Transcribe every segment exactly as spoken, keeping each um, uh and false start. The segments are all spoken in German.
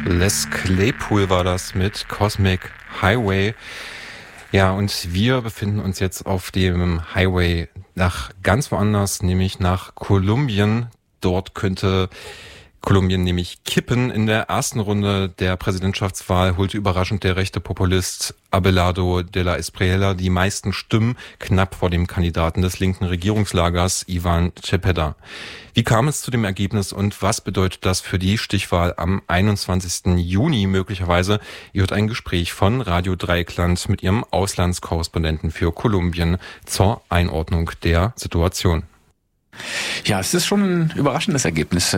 Les Claypool war das mit Cosmic Highway. Ja, und wir befinden uns jetzt auf dem Highway nach ganz woanders, nämlich nach Kolumbien. Dort könnte Kolumbien nämlich kippen. In der ersten Runde der Präsidentschaftswahl holte überraschend der rechte Populist Abelardo de la Espriella die meisten Stimmen, knapp vor dem Kandidaten des linken Regierungslagers Ivan Cepeda. Wie kam es zu dem Ergebnis und was bedeutet das für die Stichwahl am einundzwanzigsten Juni möglicherweise? Ihr hört ein Gespräch von Radio Dreieckland mit ihrem Auslandskorrespondenten für Kolumbien zur Einordnung der Situation. Ja, es ist schon ein überraschendes Ergebnis.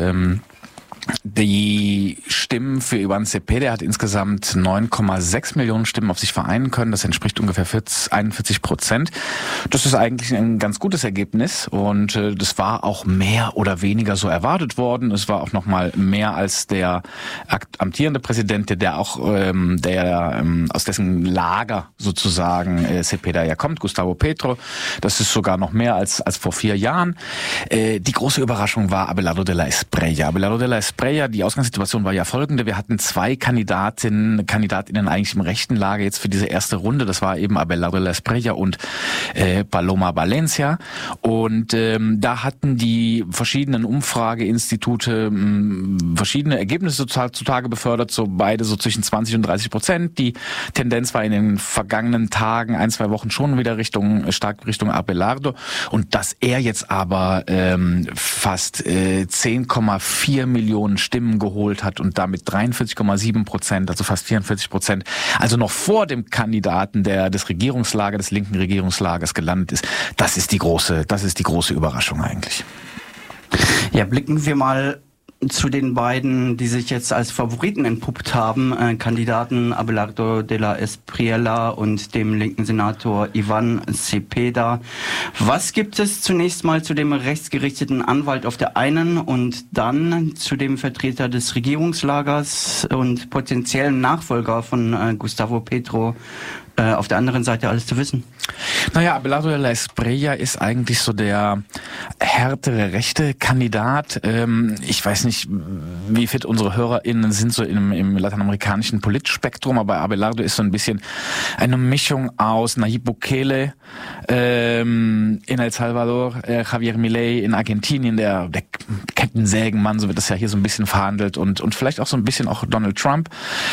Die Stimmen für Ivan Cepeda hat insgesamt neun Komma sechs Millionen Stimmen auf sich vereinen können. Das entspricht ungefähr einundvierzig Prozent. Das ist eigentlich ein ganz gutes Ergebnis und äh, das war auch mehr oder weniger so erwartet worden. Es war auch noch mal mehr als der amtierende Präsident, der, der auch ähm, der ähm, aus dessen Lager sozusagen äh, Cepeda ja kommt, Gustavo Petro. Das ist sogar noch mehr als als vor vier Jahren. Äh, die große Überraschung war Abelardo de la Espriella. Abelardo de la Espriella Espriella, die Ausgangssituation war ja folgende. Wir hatten zwei Kandidatinnen, Kandidatinnen eigentlich im rechten Lager jetzt für diese erste Runde. Das war eben Abelardo de la Espriella und äh, Paloma Valencia. Und ähm, da hatten die verschiedenen Umfrageinstitute mh, verschiedene Ergebnisse zutage befördert, so beide so zwischen zwanzig und dreißig Prozent. Die Tendenz war in den vergangenen Tagen, ein, zwei Wochen schon wieder Richtung, stark Richtung Abelardo. Und dass er jetzt aber ähm, fast äh, zehn Komma vier Millionen Stimmen geholt hat und damit dreiundvierzig Komma sieben Prozent, also fast vierundvierzig Prozent, also noch vor dem Kandidaten der des Regierungslagers, des linken Regierungslagers gelandet ist. Das ist die große, das ist die große Überraschung eigentlich. Ja, blicken wir mal zu den beiden, die sich jetzt als Favoriten entpuppt haben, äh, Kandidaten Abelardo de la Espriella und dem linken Senator Ivan Cepeda. Was gibt es zunächst mal zu dem rechtsgerichteten Anwalt auf der einen und dann zu dem Vertreter des Regierungslagers und potenziellen Nachfolger von äh, Gustavo Petro äh, auf der anderen Seite alles zu wissen? Naja, Abelardo de la Espriella ist eigentlich so der härtere rechte Kandidat. Ähm, ich weiß nicht, wie fit unsere HörerInnen sind so im, im lateinamerikanischen Politspektrum, aber Abelardo ist so ein bisschen eine Mischung aus Nayib Bukele ähm, in El Salvador, äh, Javier Milei in Argentinien, der, der Kettensägenmann, so wird das ja hier so ein bisschen verhandelt, und, und vielleicht auch so ein bisschen auch Donald Trump.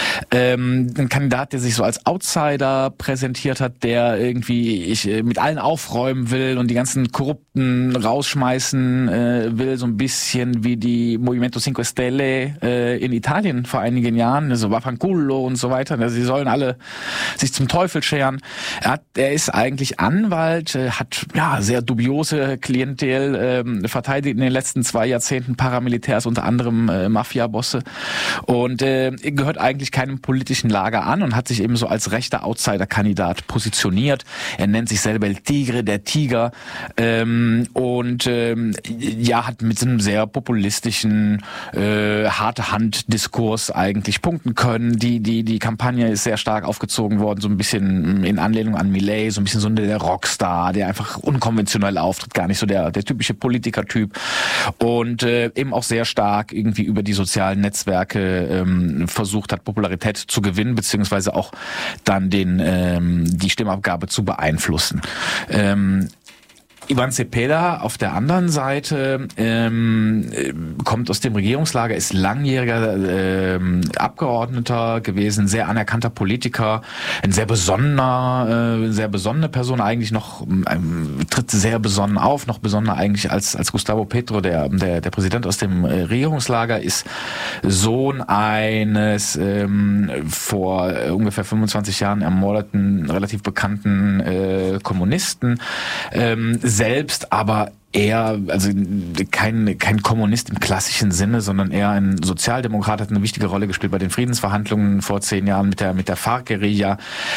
Ähm, ein Kandidat, der sich so als Outsider präsentiert hat, der irgendwie ich mit allen aufräumen will und die ganzen Korrupten rausschmeißen äh, will, so ein bisschen wie die Movimento Cinque Stelle äh, in Italien vor einigen Jahren, also Vaffanculo und so weiter. Also sie sollen alle sich zum Teufel scheren. Er, hat, er ist eigentlich Anwalt, äh, hat ja sehr dubiose Klientel äh, verteidigt in den letzten zwei Jahrzehnten, Paramilitärs, unter anderem äh, Mafia-Bosse, und äh, gehört eigentlich keinem politischen Lager an und hat sich eben so als rechter Outsider-Kandidat positioniert. Er nennt sich selber El Tigre, der Tiger, ähm, und ähm, ja, hat mit einem sehr populistischen, äh, harte Hand-Diskurs eigentlich punkten können. Die die die Kampagne ist sehr stark aufgezogen worden, so ein bisschen in Anlehnung an Milei, so ein bisschen so der Rockstar, der einfach unkonventionell auftritt, gar nicht so der der typische Politikertyp, und äh, eben auch sehr stark irgendwie über die sozialen Netzwerke ähm, versucht hat, Popularität zu gewinnen, beziehungsweise auch dann den ähm, die Stimmabgabe zu beeinflussen. Ähm, Ivan Cepeda auf der anderen Seite ähm, kommt aus dem Regierungslager, ist langjähriger ähm, Abgeordneter gewesen, sehr anerkannter Politiker, ein sehr besonnener, äh, sehr besonnene Person, eigentlich noch ähm, tritt sehr besonnen auf, noch besonnener eigentlich als als Gustavo Petro, der der der Präsident aus dem äh, Regierungslager, ist Sohn eines ähm, vor äh, ungefähr fünfundzwanzig Jahren ermordeten, relativ bekannten äh, Kommunisten. Ähm, selbst aber eher, also kein kein Kommunist im klassischen Sinne, sondern eher ein Sozialdemokrat, hat eine wichtige Rolle gespielt bei den Friedensverhandlungen vor zehn Jahren mit der mit der FARC-Guerilla,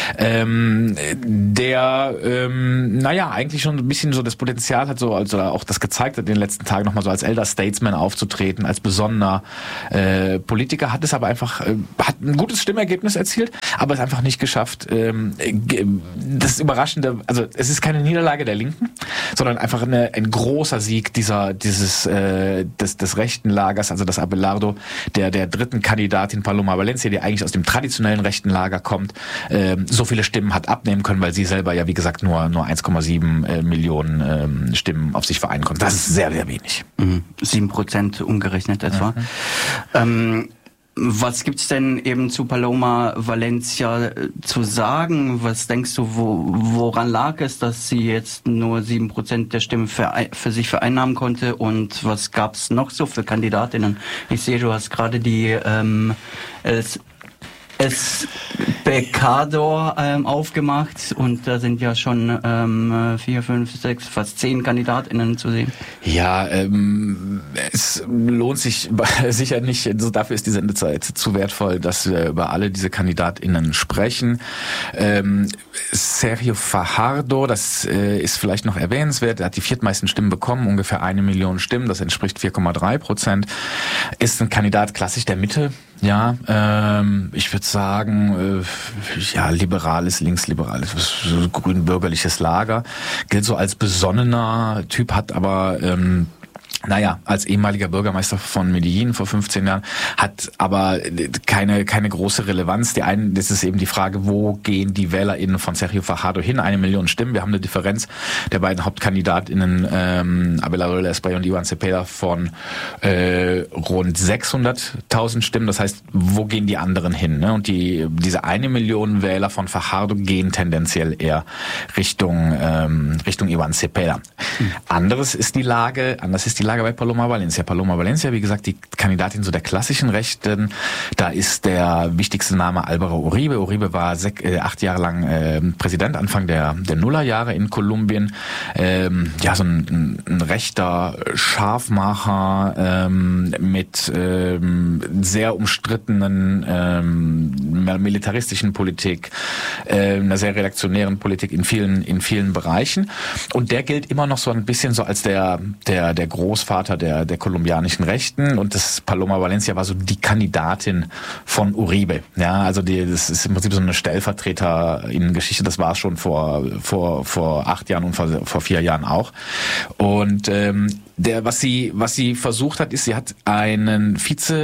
ähm, der ähm, naja eigentlich schon ein bisschen so das Potenzial hat, so also auch das gezeigt hat in den letzten Tagen nochmal so als Elder Statesman aufzutreten, als besonderer äh, Politiker, hat es aber einfach äh, hat ein gutes Stimmergebnis erzielt, aber es einfach nicht geschafft. Ähm, das Überraschende, also es ist keine Niederlage der Linken, sondern einfach eine ein großer Sieg dieser dieses äh, des, des rechten Lagers, also das Abelardo, der der dritten Kandidatin Paloma Valencia, die eigentlich aus dem traditionellen rechten Lager kommt, äh, so viele Stimmen hat abnehmen können, weil sie selber ja wie gesagt nur nur eins Komma sieben äh, Millionen ähm, Stimmen auf sich vereinen konnte. Das ist sehr sehr wenig. Mhm. sieben Prozent umgerechnet etwa. Mhm. Ähm, Was gibt's denn eben zu Paloma Valencia zu sagen? Was denkst du, wo, woran lag es, dass sie jetzt nur sieben Prozent der Stimmen für, für sich vereinnahmen konnte? Und was gab's noch so für Kandidatinnen? Ich sehe, du hast gerade die ähm, es, es Becador ähm, aufgemacht und da sind ja schon ähm, vier, fünf, sechs, fast zehn KandidatInnen zu sehen. Ja, ähm, es lohnt sich sicher nicht, also dafür ist die Sendezeit zu wertvoll, dass wir über alle diese KandidatInnen sprechen. Ähm, Sergio Fajardo, das äh, ist vielleicht noch erwähnenswert, er hat die viertmeisten Stimmen bekommen, ungefähr eine Million Stimmen, das entspricht vier Komma drei Prozent, ist ein Kandidat klassisch der Mitte. Ja, ähm, ich würde sagen, äh, ja, liberales, linksliberales, grün-bürgerliches Lager, gilt so als besonnener Typ, hat aber ähm, naja, als ehemaliger Bürgermeister von Medellin vor fünfzehn Jahren, hat aber keine keine große Relevanz. Die einen, das ist eben die Frage, wo gehen die WählerInnen von Sergio Fajardo hin? Eine Million Stimmen. Wir haben eine Differenz der beiden HauptkandidatInnen, ähm, Abelardo de la Espriella und Iván Cepeda, von äh, rund sechshunderttausend Stimmen. Das heißt, wo gehen die anderen hin? Ne? Und die diese eine Million Wähler von Fajardo gehen tendenziell eher Richtung ähm, Richtung Iván Cepeda. Mhm. Anderes ist die Lage, anders ist die Lage bei Paloma Valencia. Paloma Valencia, wie gesagt, die Kandidatin so der klassischen Rechten. Da ist der wichtigste Name Álvaro Uribe. Uribe war sech, äh, acht Jahre lang äh, Präsident, Anfang der, der Nullerjahre in Kolumbien. Ähm, ja, so ein, ein rechter Scharfmacher ähm, mit ähm, sehr umstrittenen ähm, militaristischen Politik, äh, einer sehr reaktionären Politik in vielen in vielen Bereichen. Und der gilt immer noch so ein bisschen so als der der der Großvater der der kolumbianischen Rechten, und das Paloma Valencia war so die Kandidatin von Uribe. Ja, also die, das ist im Prinzip so eine Stellvertreterin-Geschichte. Das war es schon vor vor vor acht Jahren und vor, vor vier Jahren auch. Und ähm, der, was sie, was sie versucht hat, ist, sie hat einen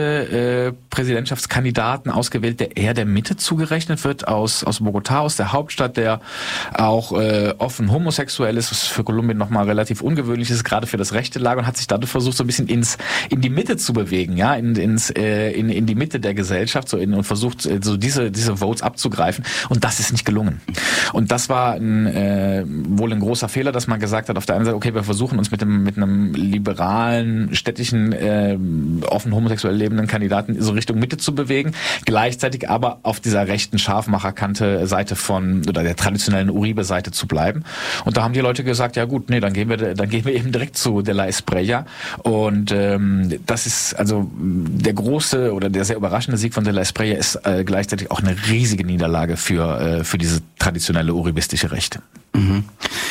Vize-Präsidentschaftskandidaten ausgewählt, der eher der Mitte zugerechnet wird, aus, aus Bogotá, aus der Hauptstadt, der auch äh, offen homosexuell ist, was für Kolumbien nochmal relativ ungewöhnlich ist, gerade für das rechte Lager, und hat sich dadurch versucht, so ein bisschen ins, in die Mitte zu bewegen, ja, in, ins, äh, in, in die Mitte der Gesellschaft, so in, und versucht, äh, so diese, diese Votes abzugreifen. Und das ist nicht gelungen. Und das war ein, äh, wohl ein großer Fehler, dass man gesagt hat, auf der einen Seite, okay, wir versuchen uns mit dem, mit einem liberalen, städtischen, äh, offen homosexuell lebenden Kandidaten so Richtung Mitte zu bewegen, gleichzeitig aber auf dieser rechten Scharfmacherkante Seite von, oder der traditionellen Uribe-Seite zu bleiben. Und da haben die Leute gesagt, ja gut, nee, dann gehen wir, dann gehen wir eben direkt zu de la Espriella. Und ähm, das ist also der große oder der sehr überraschende Sieg von de la Espriella ist äh, gleichzeitig auch eine riesige Niederlage für äh, für diese traditionelle uribistische Rechte. Mhm.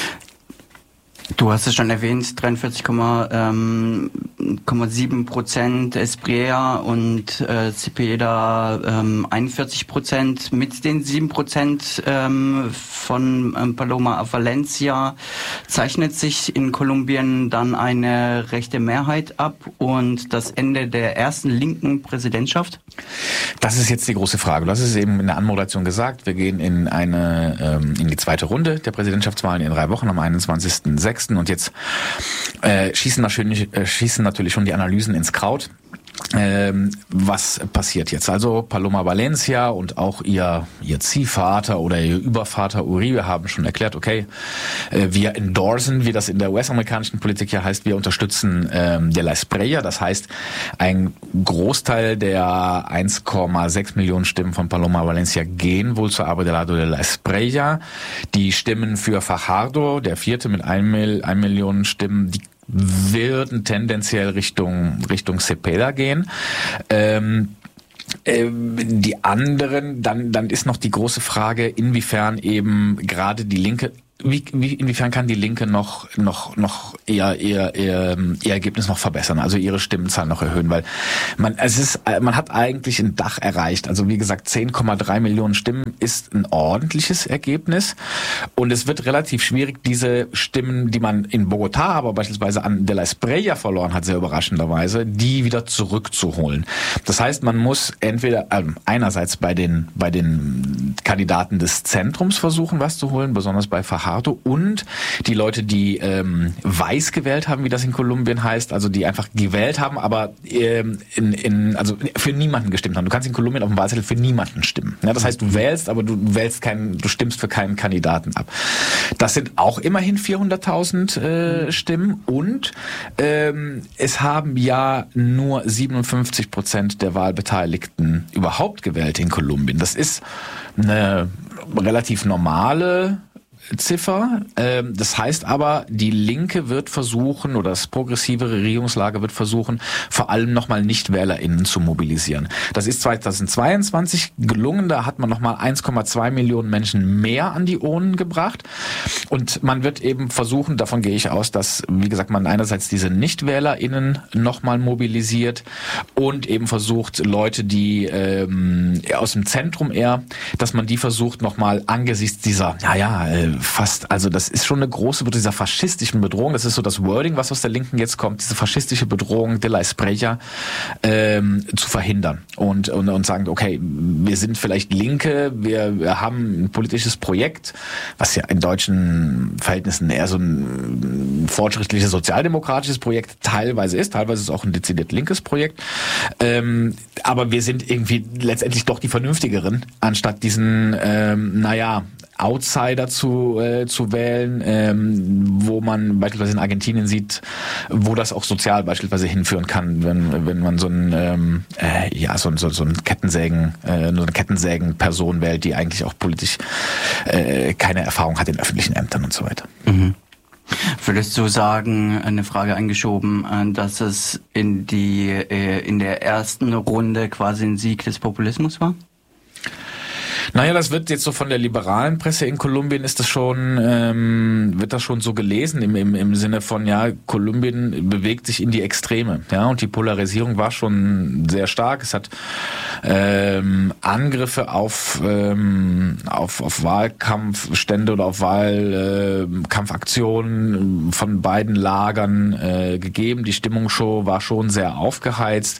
Du hast es schon erwähnt, dreiundvierzig Komma sieben Prozent Espriella und äh, Cepeda ähm, einundvierzig Prozent. Mit den sieben Prozent ähm, von ähm, Paloma Valencia zeichnet sich in Kolumbien dann eine rechte Mehrheit ab und das Ende der ersten linken Präsidentschaft? Das ist jetzt die große Frage. Du hast es eben in der Anmoderation gesagt. Wir gehen in eine ähm, in die zweite Runde der Präsidentschaftswahlen in drei Wochen am einundzwanzigsten sechsten Und jetzt äh, schießen, natürlich, äh, schießen natürlich schon die Analysen ins Kraut. Ähm, was passiert jetzt? Also Paloma Valencia und auch ihr ihr Ziehvater oder ihr Übervater Uribe haben schon erklärt, okay, äh, wir endorsen, wie das in der U S-amerikanischen Politik ja heißt, wir unterstützen ähm, de la Espriella. Das heißt, ein Großteil der eins Komma sechs Millionen Stimmen von Paloma Valencia gehen wohl zu Abelardo de la Espriella. Die Stimmen für Fajardo, der vierte mit ein Million Stimmen, die würden tendenziell Richtung Richtung Cepeda gehen. Ähm, ähm, die anderen, dann dann ist noch die große Frage, inwiefern eben gerade die Linke wie, wie, inwiefern kann die Linke noch, noch, noch eher, eher, eher, ihr Ergebnis noch verbessern, also ihre Stimmenzahl noch erhöhen, weil man, es ist, man hat eigentlich ein Dach erreicht. Also wie gesagt, zehn Komma drei Millionen Stimmen ist ein ordentliches Ergebnis und es wird relativ schwierig, diese Stimmen, die man in Bogotá, aber beispielsweise an de la Espriella verloren hat, sehr überraschenderweise, die wieder zurückzuholen. Das heißt, man muss entweder äh, einerseits bei den, bei den Kandidaten des Zentrums versuchen, was zu holen, besonders bei Fajardo, und die Leute, die ähm, weiß gewählt haben, wie das in Kolumbien heißt, also die einfach gewählt haben, aber ähm, in, in, also für niemanden gestimmt haben. Du kannst in Kolumbien auf dem Wahlzettel für niemanden stimmen. Ja, das heißt, du wählst, aber du wählst keinen, du stimmst für keinen Kandidaten ab. Das sind auch immerhin vierhunderttausend äh, Stimmen und ähm, es haben ja nur siebenundfünfzig Prozent der Wahlbeteiligten überhaupt gewählt in Kolumbien. Das ist eine relativ normale Ziffer. Das heißt aber, die Linke wird versuchen, oder das progressive Regierungslager wird versuchen, vor allem nochmal NichtwählerInnen zu mobilisieren. Das ist zweitausendzweiundzwanzig gelungen, da hat man nochmal eins Komma zwei Millionen Menschen mehr an die Urnen gebracht und man wird eben versuchen, davon gehe ich aus, dass, wie gesagt, man einerseits diese NichtwählerInnen nochmal mobilisiert und eben versucht, Leute, die ähm, aus dem Zentrum eher, dass man die versucht, nochmal angesichts dieser, naja, äh, fast, also das ist schon eine große, dieser faschistischen Bedrohung, das ist so das Wording, was aus der Linken jetzt kommt, diese faschistische Bedrohung de la Espriella ähm, zu verhindern und, und und sagen, okay, wir sind vielleicht Linke, wir, wir haben ein politisches Projekt, was ja in deutschen Verhältnissen eher so ein fortschrittliches sozialdemokratisches Projekt teilweise ist, teilweise ist es auch ein dezidiert linkes Projekt, ähm, aber wir sind irgendwie letztendlich doch die Vernünftigeren, anstatt diesen, ähm, naja, Outsider zu äh, zu wählen, ähm, wo man beispielsweise in Argentinien sieht, wo das auch sozial beispielsweise hinführen kann, wenn wenn man so ein ähm, äh, ja so, so so ein Kettensägen äh, so eine Kettensägen-Person wählt, die eigentlich auch politisch äh, keine Erfahrung hat in öffentlichen Ämtern und so weiter. Mhm. Würdest du sagen, eine Frage eingeschoben, dass es in die äh, in der ersten Runde quasi ein Sieg des Populismus war? Naja, das wird jetzt so von der liberalen Presse in Kolumbien ist das schon, ähm, wird das schon so gelesen im, im, im Sinne von, ja, Kolumbien bewegt sich in die Extreme, ja, und die Polarisierung war schon sehr stark. Es hat ähm, Angriffe auf, ähm, auf, auf Wahlkampfstände oder auf Wahlkampfaktionen äh, von beiden Lagern äh, gegeben. Die Stimmungsshow war schon sehr aufgeheizt.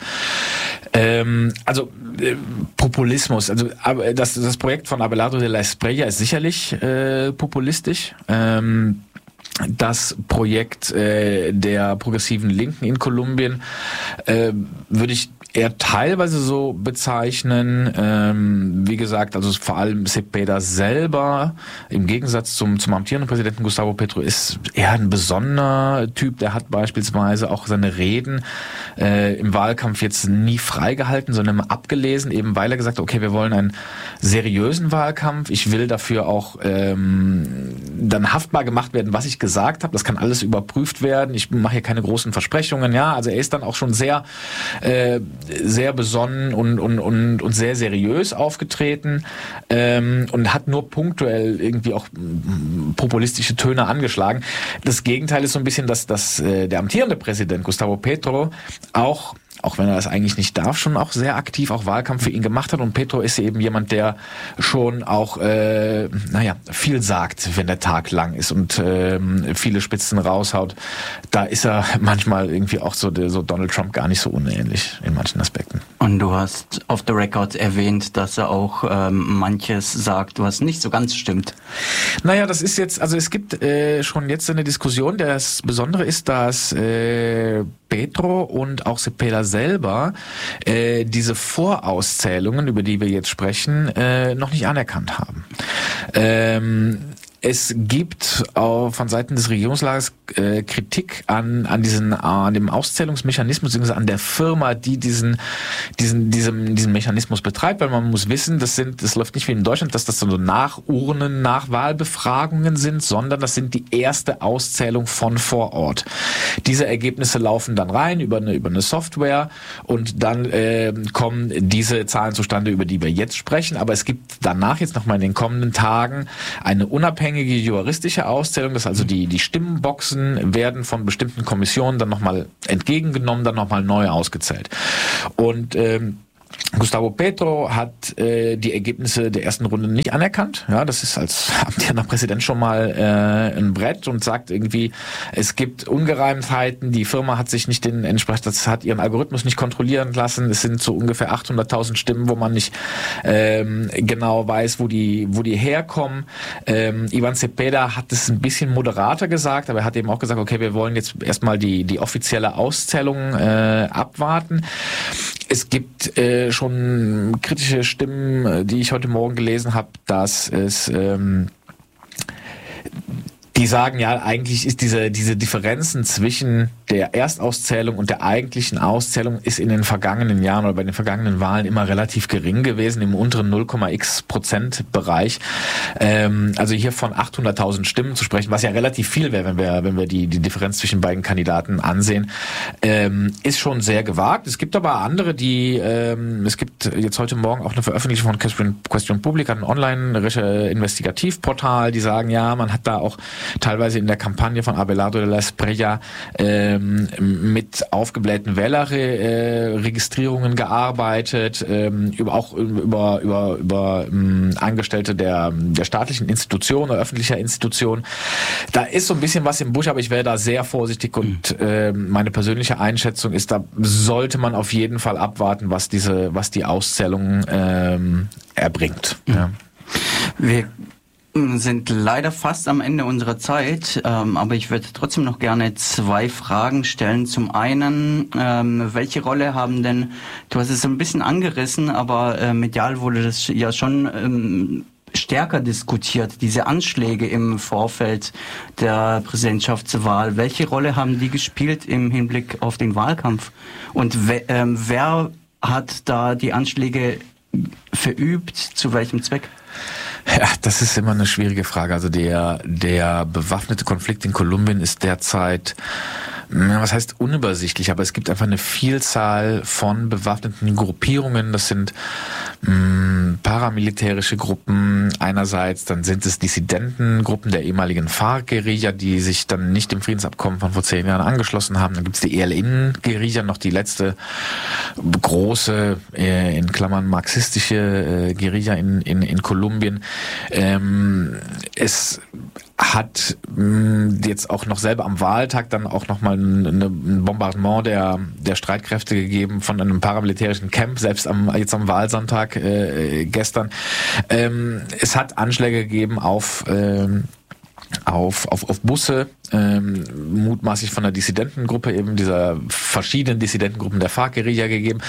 Ähm, also äh, Populismus, also das, das Projekt von Abelardo de la Espriella ist sicherlich äh, populistisch. Ähm, das Projekt äh, der progressiven Linken in Kolumbien äh, würde ich eher teilweise so bezeichnen. Ähm, wie gesagt, also vor allem Cepeda selber, im Gegensatz zum, zum amtierenden Präsidenten Gustavo Petro, ist eher ein besonderer Typ. Der hat beispielsweise auch seine Reden äh, im Wahlkampf jetzt nie freigehalten, sondern immer abgelesen, eben weil er gesagt hat, okay, wir wollen einen seriösen Wahlkampf. Ich will dafür auch ähm, dann haftbar gemacht werden, was ich gesagt habe. Das kann alles überprüft werden. Ich mache hier keine großen Versprechungen. Ja, also er ist dann auch schon sehr äh, sehr besonnen und, und, und, und sehr seriös aufgetreten ähm, und hat nur punktuell irgendwie auch populistische Töne angeschlagen. Das Gegenteil ist so ein bisschen, dass, dass äh, der amtierende Präsident Gustavo Petro auch auch wenn er das eigentlich nicht darf, schon auch sehr aktiv auch Wahlkampf für ihn gemacht hat. Und Petro ist eben jemand, der schon auch, äh, naja, viel sagt, wenn der Tag lang ist und äh, viele Spitzen raushaut. Da ist er manchmal irgendwie auch so, so Donald Trump gar nicht so unähnlich in manchen Aspekten. Und du hast off the record erwähnt, dass er auch ähm, manches sagt, was nicht so ganz stimmt. Naja, das ist jetzt, also es gibt äh, schon jetzt eine Diskussion. Das Besondere ist, dass äh, Petro und auch Cepeda selber äh, diese Vorauszählungen, über die wir jetzt sprechen, äh, noch nicht anerkannt haben. Ähm, es gibt auch von Seiten des Regierungslagers äh, Kritik an an diesen an dem Auszählungsmechanismus bzw. an der Firma, die diesen diesen diesem diesen Mechanismus betreibt, weil man muss wissen, das sind das läuft nicht wie in Deutschland, dass das so Nachurnen, Nachwahlbefragungen sind, sondern das sind die erste Auszählung von vor Ort. Diese Ergebnisse laufen dann rein über eine über eine Software und dann äh, kommen diese Zahlen zustande, über die wir jetzt sprechen, aber es gibt danach jetzt nochmal in den kommenden Tagen eine unabhängige juristische Auszählung, dass also die die Stimmenboxen werden von bestimmten Kommissionen dann nochmal entgegengenommen, dann nochmal neu ausgezählt. Und ähm, Gustavo Petro hat äh, die Ergebnisse der ersten Runde nicht anerkannt. Ja, das ist als amtierender Präsident schon mal äh, ein Brett und sagt irgendwie, es gibt Ungereimtheiten. Die Firma hat sich nicht den entsprechend, das hat ihren Algorithmus nicht kontrollieren lassen. Es sind so ungefähr achthunderttausend Stimmen, wo man nicht ähm, genau weiß, wo die wo die herkommen. Ähm, Ivan Cepeda hat es ein bisschen moderater gesagt, aber er hat eben auch gesagt, okay, wir wollen jetzt erstmal die die offizielle Auszählung äh, abwarten. Es gibt äh, schon kritische Stimmen, die ich heute Morgen gelesen habe, dass es ähm, die sagen, ja, eigentlich ist diese diese Differenzen zwischen der Erstauszählung und der eigentlichen Auszählung ist in den vergangenen Jahren oder bei den vergangenen Wahlen immer relativ gering gewesen, im unteren null Komma x Prozent Bereich. Ähm, also hier von achthunderttausend Stimmen zu sprechen, was ja relativ viel wäre, wenn wir wenn wir die die Differenz zwischen beiden Kandidaten ansehen, ähm, ist schon sehr gewagt. Es gibt aber andere, die ähm, es gibt jetzt heute Morgen auch eine Veröffentlichung von Question, Question Publica, ein Online-Investigativportal, die sagen, ja, man hat da auch teilweise in der Kampagne von Abelardo de la Espriella ähm, mit aufgeblähten Wählerregistrierungen äh, gearbeitet, ähm, über, auch über über über ähm, Angestellte der der staatlichen Institutionen oder öffentlicher Institutionen. Da ist so ein bisschen was im Busch, aber ich wäre da sehr vorsichtig und äh, meine persönliche Einschätzung ist, da sollte man auf jeden Fall abwarten, was diese was die Auszählung ähm, erbringt. Mhm. Ja. Wir sind leider fast am Ende unserer Zeit, ähm, aber ich würde trotzdem noch gerne zwei Fragen stellen. Zum einen, ähm, welche Rolle haben denn, du hast es ein bisschen angerissen, aber äh, medial wurde das ja schon ähm, stärker diskutiert, diese Anschläge im Vorfeld der Präsidentschaftswahl. Welche Rolle haben die gespielt im Hinblick auf den Wahlkampf? Und we- ähm, wer hat da die Anschläge verübt, zu welchem Zweck? Ja, das ist immer eine schwierige Frage. Also der der bewaffnete Konflikt in Kolumbien ist derzeit, was heißt unübersichtlich, aber es gibt einfach eine Vielzahl von bewaffneten Gruppierungen. Das sind mh, paramilitärische Gruppen einerseits, dann sind es Dissidentengruppen der ehemaligen FARC-Guerilla, die sich dann nicht dem Friedensabkommen von vor zehn Jahren angeschlossen haben. Dann gibt es die E L N-Guerilla, noch die letzte große, äh, in Klammern marxistische äh, Guerilla in, in, in Kolumbien. Ähm, es hat mh, jetzt auch noch selber am Wahltag dann auch nochmal ein, ein Bombardement der der Streitkräfte gegeben von einem paramilitärischen Camp, selbst am jetzt am Wahlsonntag äh, gestern. Ähm, es hat Anschläge gegeben auf ähm, auf auf auf Busse, ähm, mutmaßlich von der Dissidentengruppe, eben dieser verschiedenen Dissidentengruppen der FARC-Guerilla gegeben.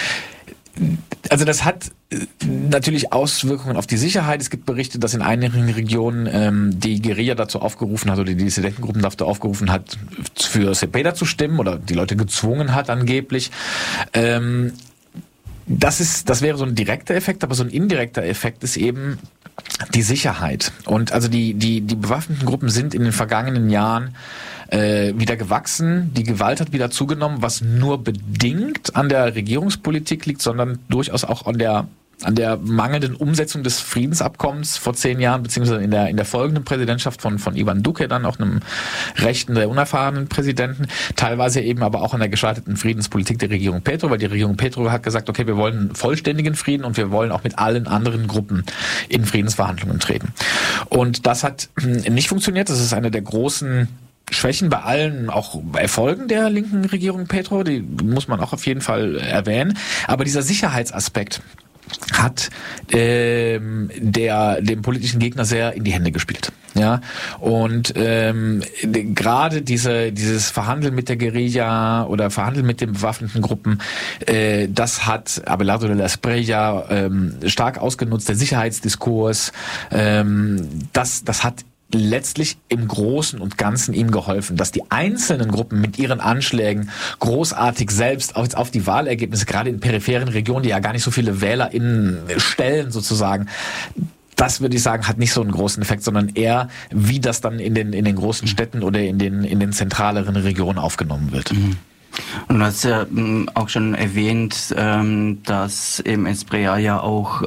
Also das hat natürlich Auswirkungen auf die Sicherheit. Es gibt Berichte, dass in einigen Regionen ähm, die Guerilla dazu aufgerufen hat, oder die Dissidentengruppen dazu aufgerufen hat, für Cepeda zu stimmen oder die Leute gezwungen hat angeblich. Ähm, das ist, das wäre so ein direkter Effekt, aber so ein indirekter Effekt ist eben die Sicherheit. Und also die die die bewaffneten Gruppen sind in den vergangenen Jahren äh, wieder gewachsen. Die Gewalt hat wieder zugenommen, was nur bedingt an der Regierungspolitik liegt, sondern durchaus auch an der an der mangelnden Umsetzung des Friedensabkommens vor zehn Jahren, beziehungsweise in der in der folgenden Präsidentschaft von von Ivan Duque, dann auch einem rechten, sehr unerfahrenen Präsidenten, teilweise eben aber auch an der gescheiterten Friedenspolitik der Regierung Petro, weil die Regierung Petro hat gesagt, okay, wir wollen vollständigen Frieden und wir wollen auch mit allen anderen Gruppen in Friedensverhandlungen treten. Und das hat nicht funktioniert. Das ist eine der großen Schwächen bei allen auch Erfolgen der linken Regierung Petro, die muss man auch auf jeden Fall erwähnen. Aber dieser Sicherheitsaspekt hat ähm, der dem politischen Gegner sehr in die Hände gespielt, ja, und ähm, gerade diese dieses Verhandeln mit der Guerilla oder Verhandeln mit den bewaffneten Gruppen, äh, das hat Abelardo de la Espriella ähm, stark ausgenutzt. Der Sicherheitsdiskurs, ähm, das das hat letztlich im Großen und Ganzen ihm geholfen. Dass die einzelnen Gruppen mit ihren Anschlägen großartig selbst auf, auf die Wahlergebnisse, gerade in peripheren Regionen, die ja gar nicht so viele WählerInnen stellen sozusagen, das würde ich sagen, hat nicht so einen großen Effekt, sondern eher, wie das dann in den in den großen Städten oder in den in den zentraleren Regionen aufgenommen wird. Mhm. Und du hast ja auch schon erwähnt, dass eben Espriella ja auch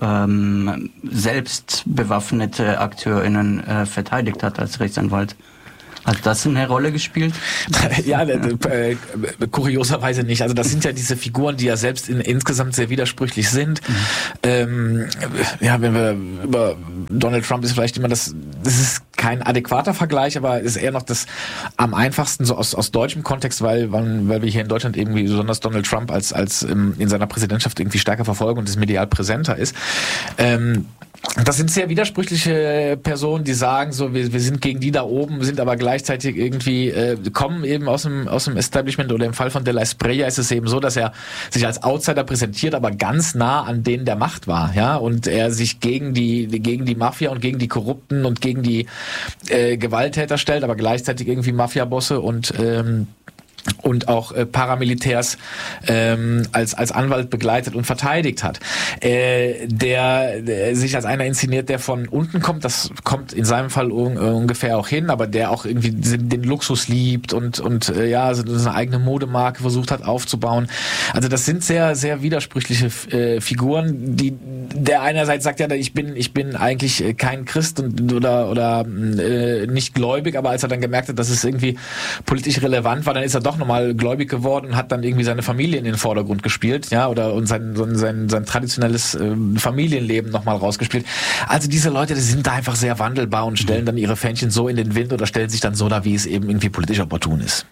selbst bewaffnete AkteurInnen verteidigt hat als Rechtsanwalt. Hat das eine Rolle gespielt? Ja, äh, kurioserweise nicht. Also das sind ja diese Figuren, die ja selbst in, insgesamt sehr widersprüchlich sind. Mhm. Ähm, ja, wenn wir über Donald Trump ist vielleicht immer das, das ist kein adäquater Vergleich, aber ist eher noch das am einfachsten so aus, aus deutschem Kontext, weil, weil, weil wir hier in Deutschland irgendwie besonders Donald Trump als, als ähm, in seiner Präsidentschaft irgendwie stärker verfolgen und das medial präsenter ist. Ähm, Das sind sehr widersprüchliche Personen, die sagen so, wir, wir sind gegen die da oben, sind aber gleichzeitig irgendwie, äh, kommen eben aus dem, aus dem Establishment, oder im Fall von Della Espriella ist es eben so, dass er sich als Outsider präsentiert, aber ganz nah an denen der Macht war, ja, und er sich gegen die, gegen die Mafia und gegen die Korrupten und gegen die äh, Gewalttäter stellt, aber gleichzeitig irgendwie Mafiabosse und, ähm, und auch äh, Paramilitärs ähm, als als Anwalt begleitet und verteidigt hat. Äh, der, der sich als einer inszeniert, der von unten kommt, das kommt in seinem Fall un, ungefähr auch hin, aber der auch irgendwie den, den Luxus liebt und und äh, ja, so eine eigene Modemarke versucht hat aufzubauen. Also das sind sehr sehr widersprüchliche äh, Figuren, die der einerseits sagt, ja, ich bin ich bin eigentlich kein Christ und, oder oder äh, nicht gläubig, aber als er dann gemerkt hat, dass es irgendwie politisch relevant war, dann ist er doch nochmal gläubig geworden und hat dann irgendwie seine Familie in den Vordergrund gespielt, ja, oder und sein sein sein traditionelles äh, Familienleben nochmal rausgespielt. Also diese Leute, die sind da einfach sehr wandelbar und stellen dann ihre Fähnchen so in den Wind oder stellen sich dann so da, wie es eben irgendwie politisch opportun ist.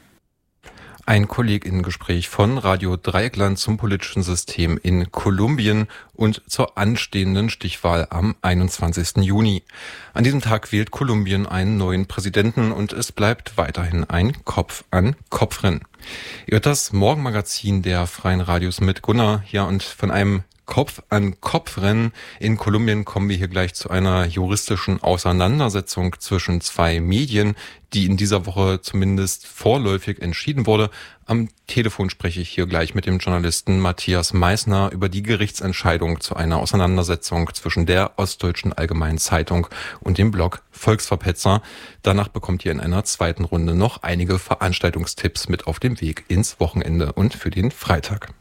Ein KollegInnengespräch von Radio Dreieckland zum politischen System in Kolumbien und zur anstehenden Stichwahl am einundzwanzigsten Juni. An diesem Tag wählt Kolumbien einen neuen Präsidenten und es bleibt weiterhin ein Kopf-an-Kopf-Rennen. Ihr hört das Morgenmagazin der Freien Radios mit Gunnar hier, und von einem Kopf-an-Kopf-Rennen in Kolumbien kommen wir hier gleich zu einer juristischen Auseinandersetzung zwischen zwei Medien, die in dieser Woche zumindest vorläufig entschieden wurde. Am Telefon spreche ich hier gleich mit dem Journalisten Matthias Meissner über die Gerichtsentscheidung zu einer Auseinandersetzung zwischen der Ostdeutschen Allgemeinen Zeitung und dem Blog Volksverpetzer. Danach bekommt ihr in einer zweiten Runde noch einige Veranstaltungstipps mit auf dem Weg ins Wochenende und für den Freitag.